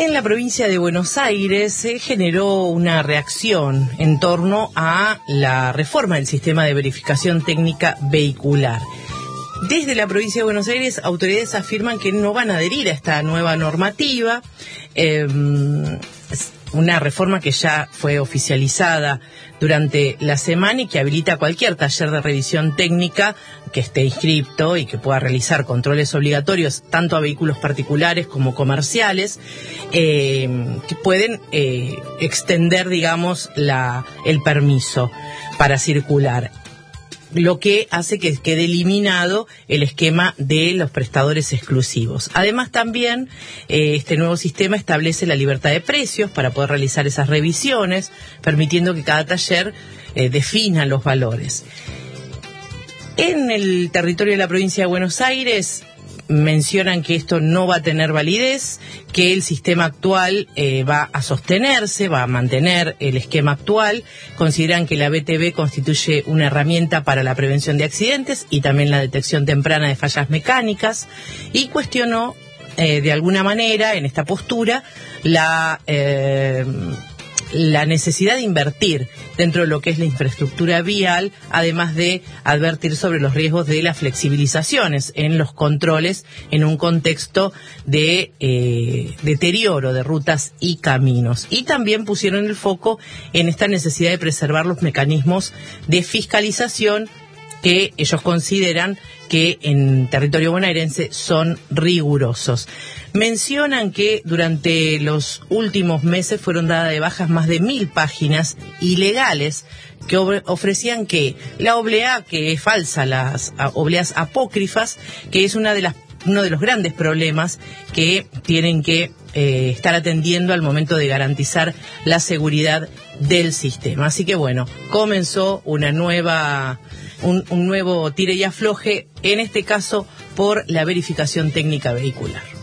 En la provincia de Buenos Aires se generó una reacción en torno a la reforma del sistema de verificación técnica vehicular. Desde la provincia de Buenos Aires, autoridades afirman que no van a adherir a esta nueva normativa, una reforma que ya fue oficializada durante la semana y que habilita cualquier taller de revisión técnica que esté inscripto y que pueda realizar controles obligatorios tanto a vehículos particulares como comerciales, que pueden extender, digamos, el permiso para circular, lo que hace que quede eliminado el esquema de los prestadores exclusivos. Además, también este nuevo sistema establece la libertad de precios para poder realizar esas revisiones, permitiendo que cada taller defina los valores. En el territorio de la provincia de Buenos Aires mencionan que esto no va a tener validez, que el sistema actual va a sostenerse, va a mantener el esquema actual. Consideran que la BTV constituye una herramienta para la prevención de accidentes y también la detección temprana de fallas mecánicas, y cuestionó de alguna manera en esta postura la necesidad de invertir dentro de lo que es la infraestructura vial, además de advertir sobre los riesgos de las flexibilizaciones en los controles en un contexto de deterioro de rutas y caminos. Y también pusieron el foco en esta necesidad de preservar los mecanismos de fiscalización que ellos consideran que en territorio bonaerense son rigurosos. Mencionan que durante los últimos meses fueron dadas de bajas más de 1000 páginas ilegales que ofrecían que la oblea, que es falsa, las obleas apócrifas, que es uno de los grandes problemas que tienen que estar atendiendo al momento de garantizar la seguridad del sistema. Así que bueno, comenzó un nuevo tire y afloje, en este caso por la verificación técnica vehicular.